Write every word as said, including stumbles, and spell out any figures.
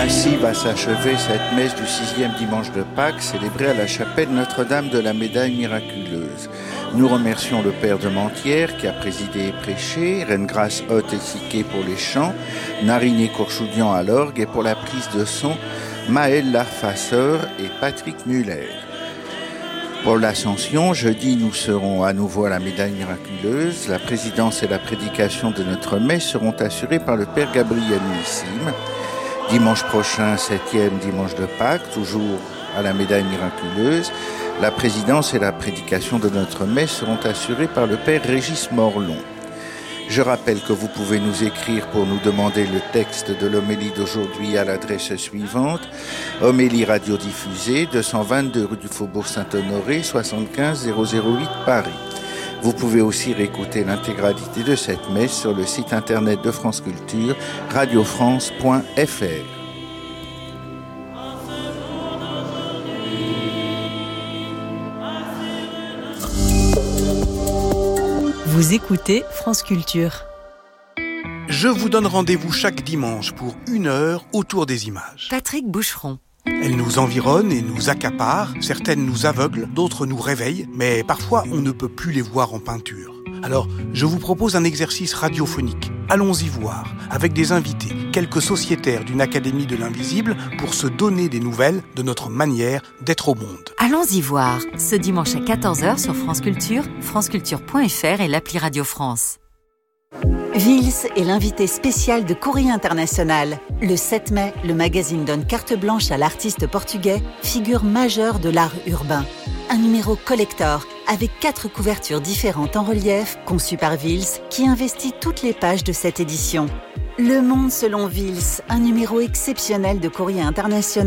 Ainsi va s'achever cette messe du sixième dimanche de Pâques, célébrée à la chapelle Notre-Dame de la Médaille Miraculeuse. Nous remercions le Père de Mentière qui a présidé et prêché, Reine Grâce Hotte et Siquet pour les chants, Narine et Courchoudian à l'orgue et pour la prise de son, Maël Larfasseur et Patrick Muller. Pour l'Ascension, jeudi, nous serons à nouveau à la Médaille Miraculeuse. La présidence et la prédication de notre messe seront assurées par le Père Gabriel Nissim. Dimanche prochain, septième dimanche de Pâques, toujours à la Médaille Miraculeuse, la présidence et la prédication de notre messe seront assurées par le Père Régis Morlon. Je rappelle que vous pouvez nous écrire pour nous demander le texte de l'homélie d'aujourd'hui à l'adresse suivante: Homélie radiodiffusée, deux cent vingt-deux rue du Faubourg Saint-Honoré, soixante-quinze zéro zéro huit Paris. Vous pouvez aussi réécouter l'intégralité de cette messe sur le site internet de France Culture, radiofrance point f r. Vous écoutez France Culture. Je vous donne rendez-vous chaque dimanche pour une heure autour des images. Patrick Boucheron. Elles nous environnent et nous accaparent, certaines nous aveuglent, d'autres nous réveillent, mais parfois on ne peut plus les voir en peinture. Alors, je vous propose un exercice radiophonique. Allons-y voir, avec des invités, quelques sociétaires d'une académie de l'invisible, pour se donner des nouvelles de notre manière d'être au monde. Allons-y voir, ce dimanche à quatorze heures sur France Culture, franceculture point f r et l'appli Radio France. Vils est l'invité spécial de Courrier International. Le sept mai, le magazine donne carte blanche à l'artiste portugais, figure majeure de l'art urbain. Un numéro collector avec quatre couvertures différentes en relief, conçues par Vils, qui investit toutes les pages de cette édition. Le Monde selon Vils, un numéro exceptionnel de Courrier International.